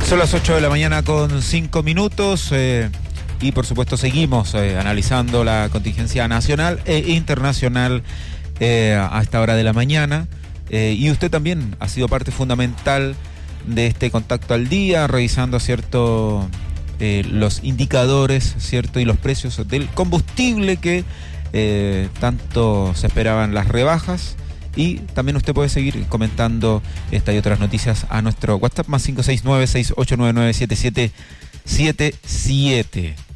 Son las 8 de la mañana con 5 minutos y por supuesto seguimos analizando la contingencia nacional e internacional a esta hora de la mañana. Y usted también ha sido parte fundamental de este contacto al día, revisando los indicadores, ¿cierto? Y los precios del combustible que tanto se esperaban las rebajas. Y también usted puede seguir comentando esta y otras noticias a nuestro WhatsApp más 569-6899-7777.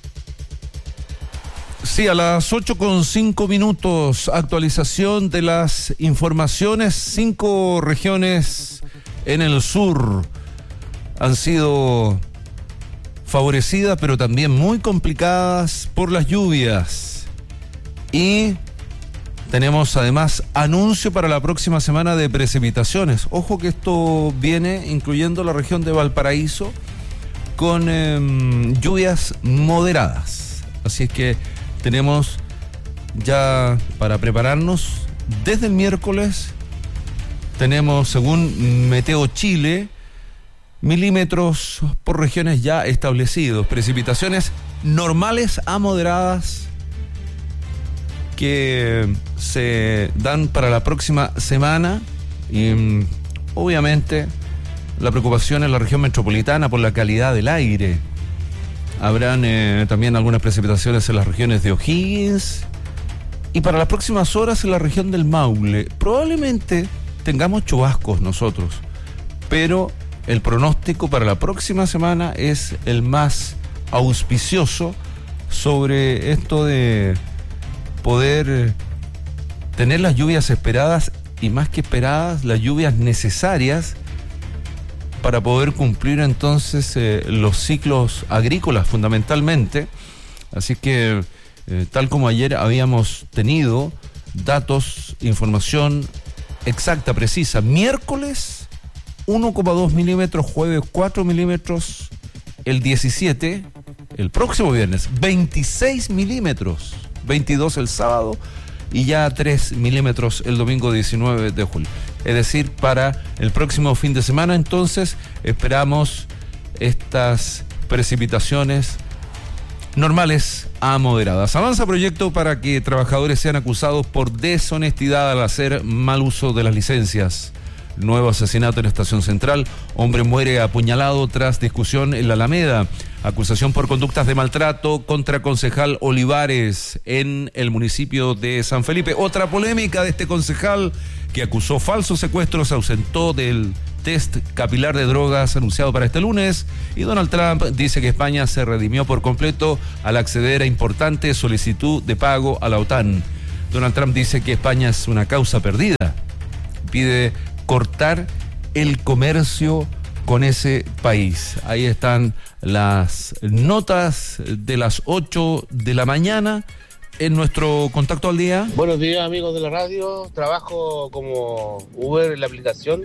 Sí, a las 8:05 minutos, actualización de las informaciones. 5 regiones en el sur han sido favorecidas, pero también muy complicadas por las lluvias. Y tenemos además anuncio para la próxima semana de precipitaciones. Ojo que esto viene incluyendo la región de Valparaíso con lluvias moderadas. Así es que tenemos ya para prepararnos desde el miércoles. Tenemos, según Meteo Chile, milímetros por regiones ya establecidos. Precipitaciones normales a moderadas que se dan para la próxima semana y obviamente la preocupación en la región metropolitana por la calidad del aire. Habrán también algunas precipitaciones en las regiones de O'Higgins y para las próximas horas en la región del Maule. Probablemente tengamos chubascos nosotros, pero el pronóstico para la próxima semana es el más auspicioso sobre esto de poder tener las lluvias esperadas y más que esperadas, las lluvias necesarias para poder cumplir entonces los ciclos agrícolas fundamentalmente. Así que tal como ayer habíamos tenido datos, información exacta, precisa, miércoles 1,2 milímetros, jueves 4 milímetros, el 17, el próximo viernes 26 milímetros, 22 el sábado y ya 3 milímetros el domingo 19 de julio. Es decir, para el próximo fin de semana entonces esperamos estas precipitaciones normales a moderadas. Avanza proyecto para que trabajadores sean acusados por deshonestidad al hacer mal uso de las licencias. Nuevo asesinato en Estación Central. Hombre muere apuñalado tras discusión en la Alameda. Acusación por conductas de maltrato contra concejal Olivares en el municipio de San Felipe. Otra polémica de este concejal que acusó falsos secuestros, se ausentó del test capilar de drogas anunciado para este lunes. Y Donald Trump dice que España se redimió por completo al acceder a importante solicitud de pago a la OTAN. Donald Trump dice que España es una causa perdida. Pide cortar el comercio con ese país. Ahí están las notas de las 8 de la mañana en nuestro contacto al día. Buenos días, amigos de la radio. Trabajo como Uber en la aplicación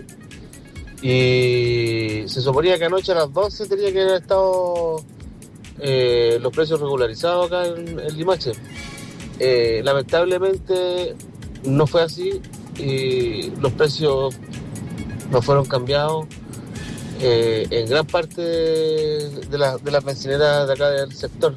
y se suponía que anoche a las 12 tenía que haber estado los precios regularizados acá en Limache. Lamentablemente no fue así y los precios no fueron cambiados en gran parte de las bencineras de acá del sector.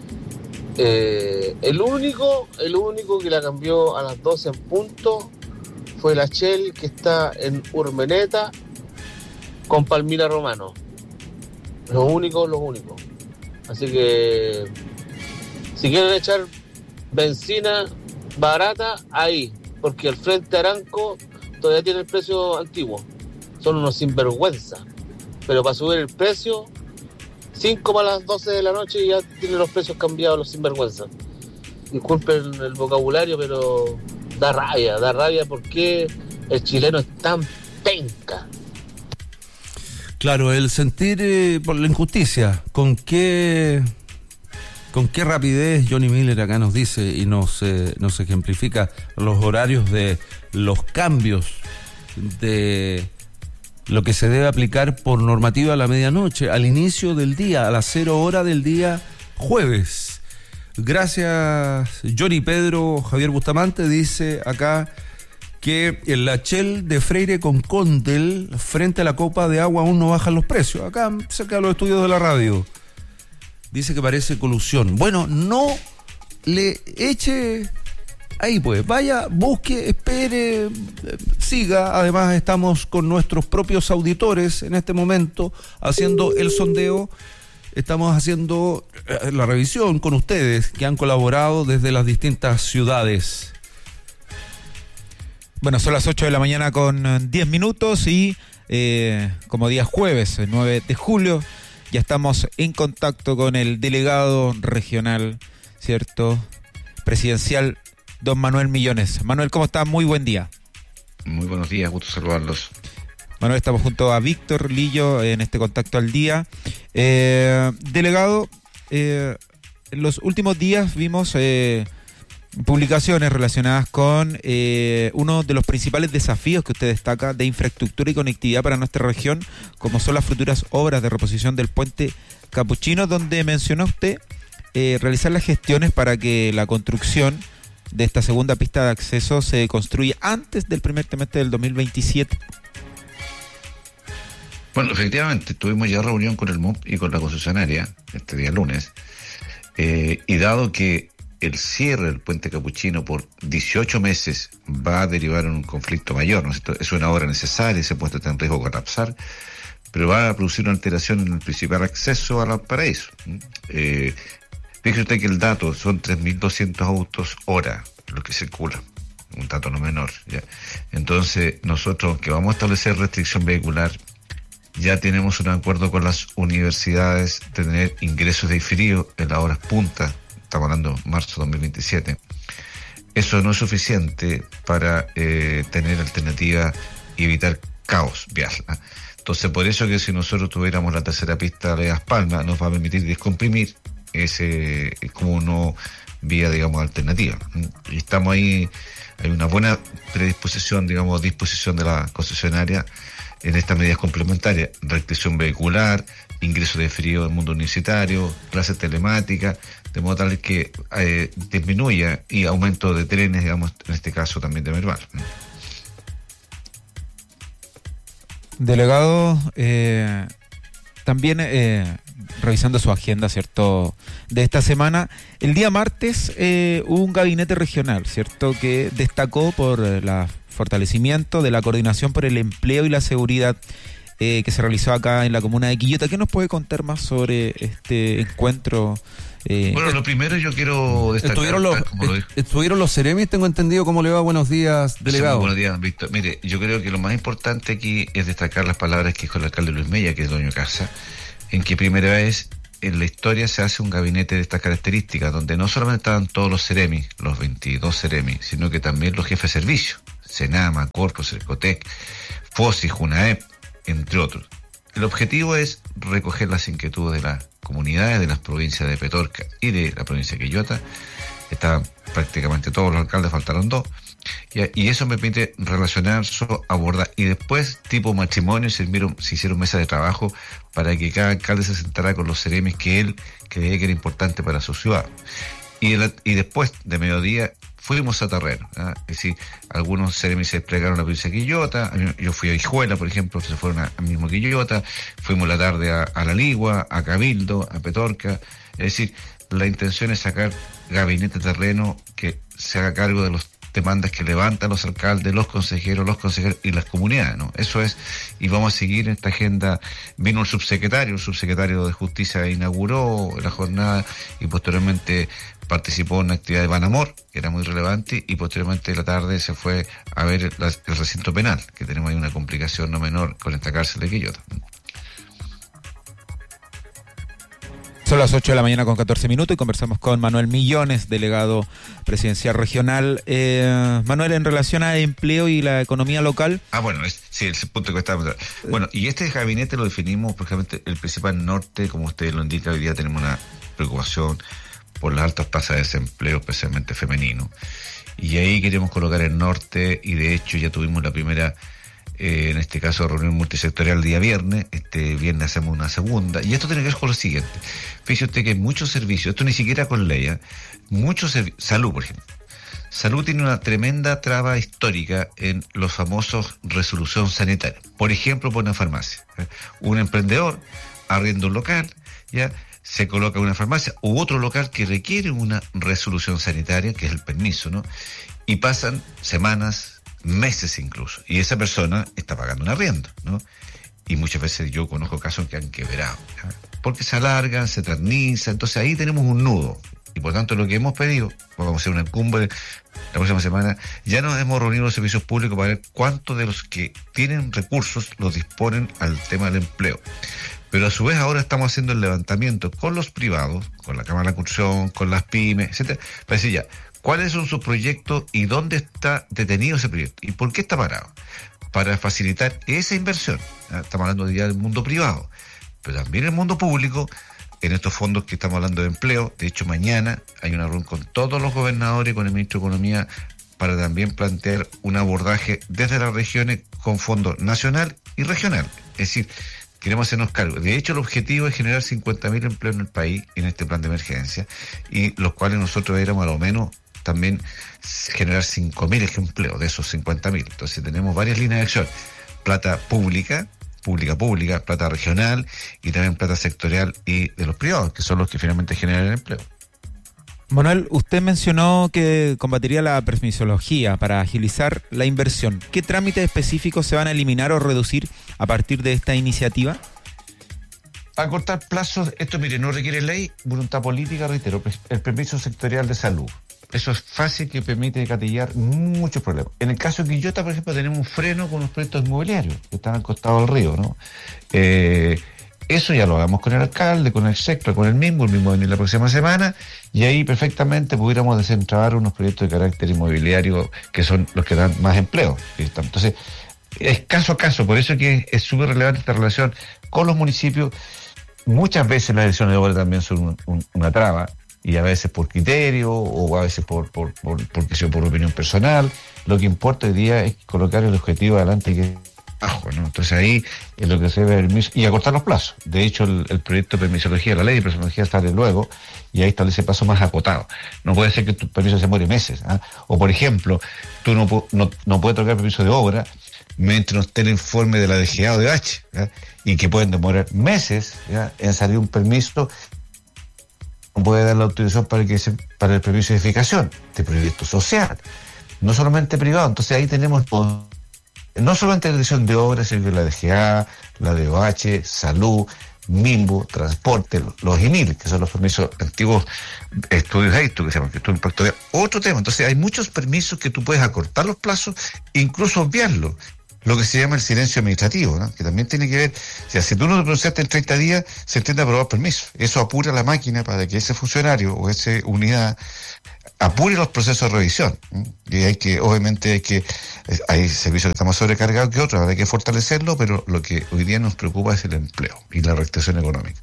El único que la cambió a las 12 en punto fue la Shell, que está en Urmeneta con Palmira Romano. Los únicos. Así que si quieren echar benzina barata, ahí, porque el Frente Aranco todavía tiene el precio antiguo. Son unos sinvergüenza. Pero para subir el precio, 5 para las 12 de la noche y ya tienen los precios cambiados los sinvergüenza. Disculpen el vocabulario, pero da rabia porque el chileno es tan penca. Claro, el sentir por la injusticia, con qué rapidez Johnny Miller acá nos dice y nos ejemplifica los horarios de los cambios de lo que se debe aplicar por normativa a la medianoche, al inicio del día, a las 0 horas del día jueves. Gracias, Johnny. Pedro Javier Bustamante dice acá que en la Shell de Freire con Condel, frente a la copa de agua, aún no bajan los precios. Acá, cerca de los estudios de la radio. Dice que parece colusión. Bueno, no le eche ahí, pues. Vaya, busque, espere, siga. Además, estamos con nuestros propios auditores en este momento haciendo el sondeo. Estamos haciendo la revisión con ustedes que han colaborado desde las distintas ciudades. Bueno, son las 8 de la mañana con 10 minutos y como día jueves, el 9 de julio, ya estamos en contacto con el delegado regional, ¿cierto? Presidencial, don Manuel Millones. Manuel, ¿cómo está? Muy buen día. Muy buenos días, gusto saludarlos. Manuel, estamos junto a Víctor Lillo en este contacto al día. Delegado, en los últimos días vimos publicaciones relacionadas con uno de los principales desafíos que usted destaca de infraestructura y conectividad para nuestra región, como son las futuras obras de reposición del puente Capuchino, donde mencionó usted realizar las gestiones para que la construcción de esta segunda pista de acceso se construya antes del primer trimestre del 2027. Bueno, efectivamente, tuvimos ya reunión con el MUP y con la concesionaria este día lunes, y dado que el cierre del puente Capuchino por 18 meses va a derivar en un conflicto mayor, ¿no es cierto? Es una obra necesaria, ese puente está en riesgo de colapsar, pero va a producir una alteración en el principal acceso al paraíso. Fíjese usted que el dato son 3.200 autos hora los que circulan, un dato no menor, ¿ya? Entonces, nosotros que vamos a establecer restricción vehicular, ya tenemos un acuerdo con las universidades de tener ingresos diferidos en las horas punta. Estamos hablando de marzo de 2027. Eso no es suficiente para tener alternativa y evitar caos vial. Entonces, por eso que si nosotros tuviéramos la tercera pista de Las Palmas, nos va a permitir descomprimir ese como una vía, digamos, alternativa. Y estamos ahí, hay una buena predisposición, digamos, disposición de la concesionaria en estas medidas complementarias: restricción vehicular, ingreso de frío del mundo universitario, clases telemáticas, de modo tal que disminuya, y aumento de trenes, digamos, en este caso también de Merval. Delegado, también revisando su agenda, ¿cierto?, de esta semana, el día martes hubo un gabinete regional, ¿cierto?, que destacó por el fortalecimiento de la coordinación por el empleo y la seguridad que se realizó acá en la comuna de Quillota. ¿Qué nos puede contar más sobre este encuentro? Bueno, lo primero yo quiero destacar... Estuvieron los Ceremis, tengo entendido. ¿Cómo le va? Buenos días, delegado. Sí, buenos días, Víctor. Mire, yo creo que lo más importante aquí es destacar las palabras que dijo el alcalde Luis Mella, que es dueño de casa, en que primera vez en la historia se hace un gabinete de estas características, donde no solamente estaban todos los Ceremis, los 22 Ceremis, sino que también los jefes de servicio, Senama, Corpo, Cercotec, FOSI, Junaep, entre otros. El objetivo es recoger las inquietudes de las comunidades de las provincias de Petorca y de la provincia de Quillota. Estaban prácticamente todos los alcaldes, faltaron 2. Y eso me permite relacionarse, abordar, y después, tipo matrimonio, se hicieron mesas de trabajo para que cada alcalde se sentara con los ceremis que él creía que era importante para su ciudad. Y después, de mediodía, fuimos a terreno, ¿eh? Es decir, algunos ceremis se desplegaron a la provincia de Quillota, yo fui a Hijuela, por ejemplo, se fueron a mismo Quillota, fuimos la tarde a La Ligua, a Cabildo, a Petorca. Es decir, la intención es sacar gabinete terreno que se haga cargo de los demandas que levantan los alcaldes, los consejeros y las comunidades, ¿no? Eso es, y vamos a seguir en esta agenda. Vino el subsecretario de Justicia inauguró la jornada y posteriormente participó en una actividad de Banamor, que era muy relevante, y posteriormente de la tarde se fue a ver el recinto penal, que tenemos ahí una complicación no menor con esta cárcel de Quillota. Son las 8 de la mañana con 14 minutos y conversamos con Manuel Millones, delegado presidencial regional. Manuel, en relación a empleo y la economía local. Bueno, sí, ese punto que estábamos. Bueno, y este gabinete lo definimos, porque el principal norte, como usted lo indica, hoy día tenemos una preocupación por las altas tasas de desempleo, especialmente femenino. Y ahí queremos colocar el norte, y de hecho ya tuvimos la primera, en este caso, reunión multisectorial el día viernes. Este viernes hacemos una segunda, y esto tiene que ver con lo siguiente. Fíjese usted que muchos servicios, esto ni siquiera con ley, muchos salud, por ejemplo, Salud tiene una tremenda traba histórica en los famosos resolución sanitaria. Por ejemplo, por una farmacia. Un emprendedor arrienda un local, ya se coloca una farmacia u otro local que requiere una resolución sanitaria, que es el permiso, ¿no? Y pasan semanas, meses incluso, y esa persona está pagando un arriendo, ¿no? Y muchas veces yo conozco casos que han quebrado, ¿ya? Porque se alargan, se eternizan, entonces ahí tenemos un nudo. Y por tanto lo que hemos pedido, vamos a hacer una cumbre la próxima semana, ya nos hemos reunido los servicios públicos para ver cuántos de los que tienen recursos los disponen al tema del empleo. Pero a su vez ahora estamos haciendo el levantamiento con los privados, con la Cámara de la Construcción, con las pymes, etcétera, para decir ya, ¿cuáles son sus proyectos y dónde está detenido ese proyecto? ¿Y por qué está parado? Para facilitar esa inversión. Estamos hablando ya del mundo privado, pero también el mundo público, en estos fondos que estamos hablando de empleo. De hecho, mañana hay una reunión con todos los gobernadores y con el ministro de Economía para también plantear un abordaje desde las regiones con fondo nacional y regional. Es decir, queremos hacernos cargo. De hecho, el objetivo es generar 50.000 empleos en el país en este plan de emergencia, y los cuales nosotros deberíamos a lo menos también generar 5.000 empleos de esos 50.000. Entonces tenemos varias líneas de acción. Plata pública, plata regional y también plata sectorial y de los privados, que son los que finalmente generan el empleo. Manuel, usted mencionó que combatiría la permisología para agilizar la inversión. ¿Qué trámites específicos se van a eliminar o reducir a partir de esta iniciativa? Acortar plazos, esto mire, no requiere ley, voluntad política, reitero, el permiso sectorial de salud. Eso es fácil, que permite gatillar muchos problemas. En el caso de Quillota, por ejemplo, tenemos un freno con los proyectos inmobiliarios que están al costado del río, ¿no? Eso ya lo hagamos con el alcalde, con el sector, con el mismo va a venir la próxima semana, y ahí perfectamente pudiéramos desentrabar unos proyectos de carácter inmobiliario que son los que dan más empleo. Entonces, es caso a caso, por eso que es súper relevante esta relación con los municipios. Muchas veces las elecciones de obra también son una traba, y a veces por criterio, o a veces por opinión personal. Lo que importa hoy día es colocar el objetivo adelante, que es bajo, ¿no? Entonces ahí es lo que se debe permiso y acortar los plazos. De hecho, el proyecto de permisología, la ley de permisología sale luego, y ahí establece plazos más acotados. No puede ser que tu permiso se muere meses, ¿eh? O por ejemplo, tú no puedes otorgar permiso de obra mientras no esté el informe de la DGA o de H, ¿eh? Y que pueden demorar meses, ¿ya?, en salir un permiso. No puede dar la autorización para el permiso de edificación de proyecto social, no solamente privado. Entonces ahí tenemos no solamente la dirección de obras, sino que la DGA, la DOH, salud, MIMBU, transporte, los INIL, que son los permisos antiguos, estudios de esto, que se llaman estudio de impacto, otro tema. Entonces hay muchos permisos que tú puedes acortar los plazos, incluso obviarlos. Lo que se llama el silencio administrativo, ¿no? Que también tiene que ver, o sea, si tú no te pronunciaste en 30 días, se entiende aprobar permiso. Eso apura la máquina para que ese funcionario o esa unidad apure los procesos de revisión. Y obviamente hay servicios que están más sobrecargados que otros, hay que fortalecerlo, pero lo que hoy día nos preocupa es el empleo y la reactivación económica.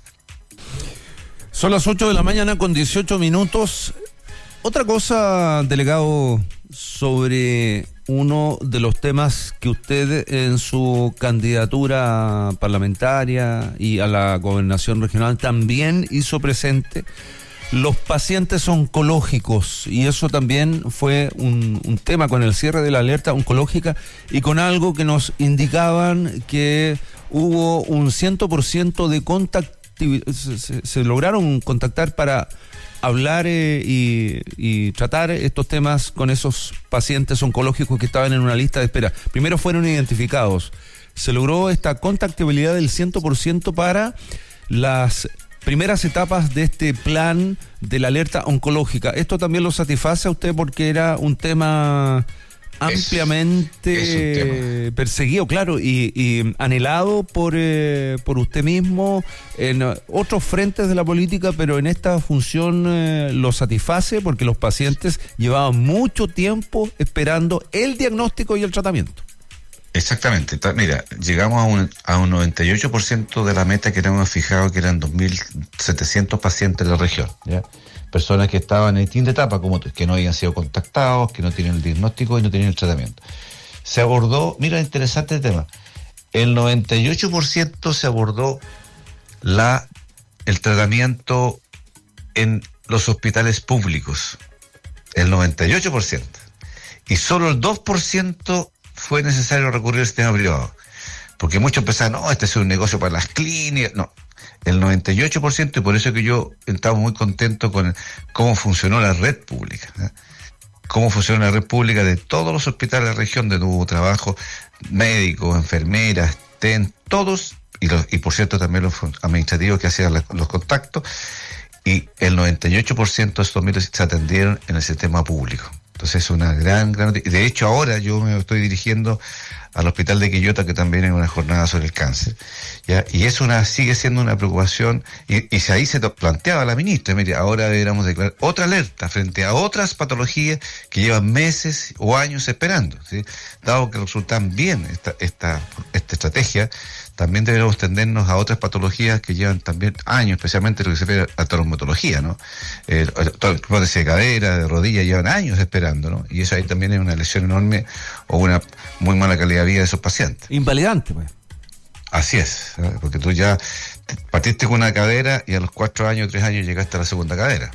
Son las 8 de la mañana con 18 minutos. Otra cosa, delegado, sobre uno de los temas que usted en su candidatura parlamentaria y a la gobernación regional también hizo presente, los pacientes oncológicos, y eso también fue un tema con el cierre de la alerta oncológica y con algo que nos indicaban que hubo un 100% de contactividad, se lograron contactar para hablar y tratar estos temas con esos pacientes oncológicos que estaban en una lista de espera. Primero fueron identificados. Se logró esta contactabilidad del 100% para las primeras etapas de este plan de la alerta oncológica. ¿Esto también lo satisface a usted porque era un tema ampliamente perseguido, claro, y anhelado por usted mismo en otros frentes de la política, pero en esta función lo satisface porque los pacientes llevaban mucho tiempo esperando el diagnóstico y el tratamiento? Exactamente. Mira, llegamos a un 98% de la meta que habíamos fijado, que eran 2.700 pacientes de la región, ¿ya? Personas que estaban en distintas etapas, como que no habían sido contactados, que no tienen el diagnóstico y no tienen el tratamiento. Se abordó, mira, interesante el tema, el 98% se abordó el tratamiento en los hospitales públicos. el 98%. Y solo el 2% fue necesario recurrir al sistema privado. Porque muchos pensaban, no, este es un negocio para las clínicas. No, el 98%, y por eso que yo estaba muy contento con cómo funcionó la red pública. Cómo funcionó la red pública de todos los hospitales de la región, de nuevo trabajo, médicos, enfermeras, todos, y por cierto también los administrativos que hacían los contactos, y el 98% de estos miles se atendieron en el sistema público. Entonces es una gran noticia. De hecho, ahora yo me estoy dirigiendo al hospital de Quillota, que también es una jornada sobre el cáncer, ¿ya? Y sigue siendo una preocupación, y ahí se planteaba la ministra, mire, ahora deberíamos declarar otra alerta frente a otras patologías que llevan meses o años esperando, ¿sí? Dado que resultan bien esta estrategia, también deberíamos tendernos a otras patologías que llevan también años, especialmente lo que se refiere a traumatología, ¿no? Prótesis de cadera, de rodilla, llevan años esperando, ¿no? Y eso ahí también es una lesión enorme o una muy mala calidad de vida de esos pacientes. Invalidante, pues. Así es, ¿no? Porque tú ya partiste con una cadera y a los 4 años, 3 años llegaste a la segunda cadera.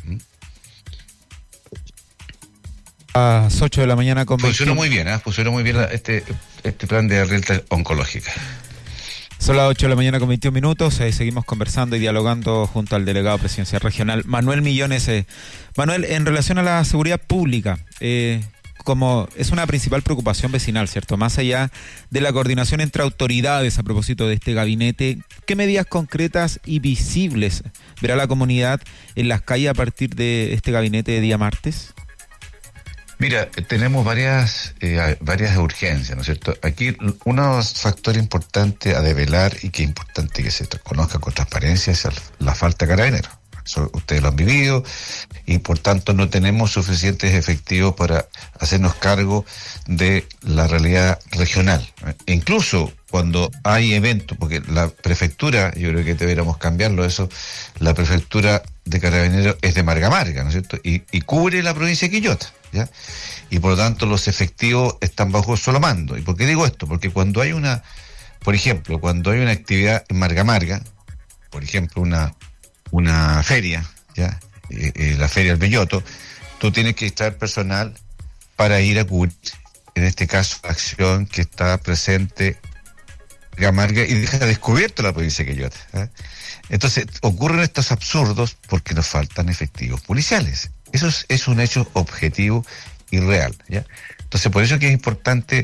A las 8 de la mañana con Funcionó muy bien, funcionó muy bien este plan de alerta oncológica. Son las 8 de la mañana con 21 minutos. Seguimos conversando y dialogando junto al delegado presidencial regional, Manuel Millones. Manuel, en relación a la seguridad pública, como es una principal preocupación vecinal, ¿cierto? Más allá de la coordinación entre autoridades a propósito de este gabinete, ¿qué medidas concretas y visibles verá la comunidad en las calles a partir de este gabinete de día martes? Mira, tenemos varias urgencias, ¿no es cierto? Aquí un factor importante a develar y que es importante que se conozca con transparencia es la falta de carabineros. Eso ustedes lo han vivido y por tanto no tenemos suficientes efectivos para hacernos cargo de la realidad regional. Incluso cuando hay eventos, porque la prefectura, yo creo que deberíamos cambiarlo eso, la prefectura de Carabineros es de Marga Marga, ¿no es cierto? Y cubre la provincia de Quillota, ¿ya? Y por lo tanto los efectivos están bajo solo mando. ¿Y por qué digo esto? Porque cuando hay por ejemplo, cuando hay una actividad en Marga Marga, por ejemplo, una feria, ¿ya? La feria del Belloto, tú tienes que estar personal para ir a cubrir, en este caso, la acción que está presente Marga y deja descubierto la provincia de Quillota, ¿eh? Entonces ocurren estos absurdos porque nos faltan efectivos policiales. Eso es un hecho objetivo y real, ¿ya? Entonces por eso es que es importante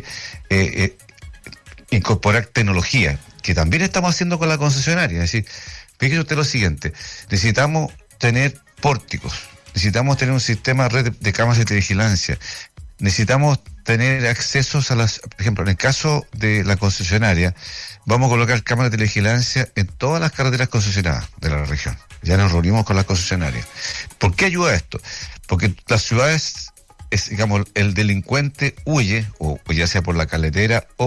incorporar tecnología, que también estamos haciendo con la concesionaria. Es decir, fíjese usted lo siguiente, necesitamos tener pórticos, necesitamos tener un sistema red de cámaras de vigilancia, necesitamos tener accesos a por ejemplo, en el caso de la concesionaria, vamos a colocar cámaras de vigilancia en todas las carreteras concesionadas de la región. Ya nos reunimos con las concesionarias. ¿Por qué ayuda esto? Porque las ciudades, digamos, el delincuente huye, o ya sea por la carretera o